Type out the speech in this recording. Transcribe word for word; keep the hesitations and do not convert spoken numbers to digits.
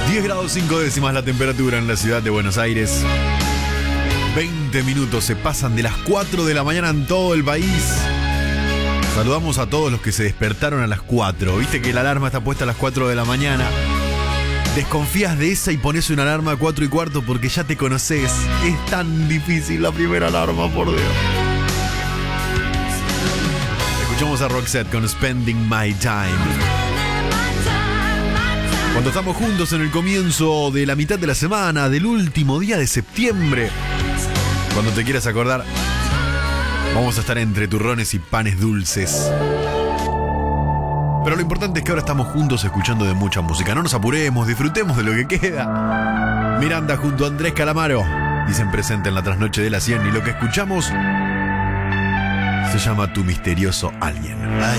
diez grados cinco décimas la temperatura en la ciudad de Buenos Aires. veinte minutos se pasan de las cuatro de la mañana en todo el país. Saludamos a todos los que se despertaron a las cuatro. Viste que la alarma está puesta a las cuatro de la mañana. Desconfías de esa y pones una alarma a cuatro y cuarto porque ya te conoces. Es tan difícil la primera alarma, por Dios. Escuchamos a Roxette con Spending My Time. Cuando estamos juntos en el comienzo de la mitad de la semana, del último día de septiembre, cuando te quieras acordar, vamos a estar entre turrones y panes dulces. Pero lo importante es que ahora estamos juntos escuchando de mucha música. No nos apuremos, disfrutemos de lo que queda. Miranda junto a Andrés Calamaro dicen presente en la trasnoche de la cien y lo que escuchamos se llama Tu Misterioso Alguien.